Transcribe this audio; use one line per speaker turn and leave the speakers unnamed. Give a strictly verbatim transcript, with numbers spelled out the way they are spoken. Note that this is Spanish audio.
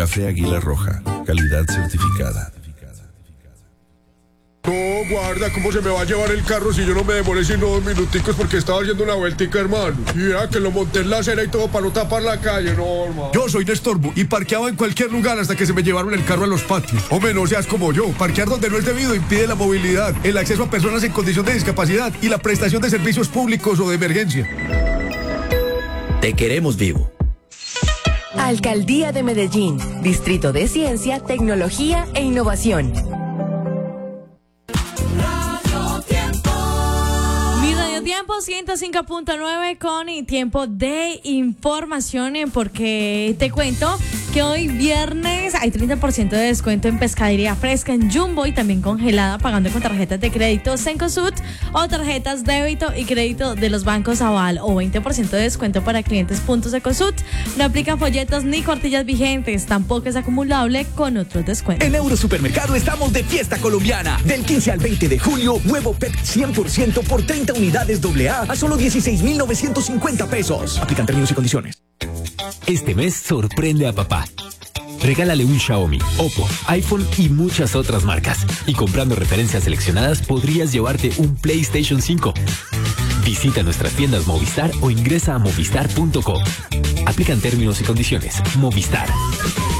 Café Águila Roja, calidad certificada.
No, guarda, ¿cómo se me va a llevar el carro si yo no me demoré sino dos minuticos porque estaba haciendo una vueltica, hermano? Y vea que lo monté en la acera y todo para no tapar la calle, no, hermano. Yo soy Nestorbo y parqueaba en cualquier lugar hasta que se me llevaron el carro a los patios. Hombre, no seas como yo. Parquear donde no es debido impide la movilidad, el acceso a personas en condición de discapacidad y la prestación de servicios públicos o de emergencia.
Te queremos vivo.
Alcaldía de Medellín, Distrito de Ciencia, Tecnología e Innovación.
Tiempo ciento cinco punto nueve con tiempo de información, porque te cuento que hoy viernes hay treinta por ciento de descuento en pescadería fresca en Jumbo y también congelada pagando con tarjetas de crédito Cencosud o tarjetas débito y crédito de los bancos Aval, o veinte por ciento de descuento para clientes puntos Ecosud. No aplican folletos ni cuartillas vigentes, tampoco es acumulable con otros descuentos.
En Eurosupermercado estamos de fiesta colombiana. Del quince al veinte de julio, huevo P E T cien por ciento por treinta unidades doble A a solo dieciséis mil novecientos cincuenta pesos. Aplican términos y condiciones.
Este mes sorprende a papá. Regálale un Xiaomi, Oppo, iPhone y muchas otras marcas. Y comprando referencias seleccionadas podrías llevarte un PlayStation cinco. Visita nuestras tiendas Movistar o ingresa a movistar punto com. Aplican términos y condiciones. Movistar.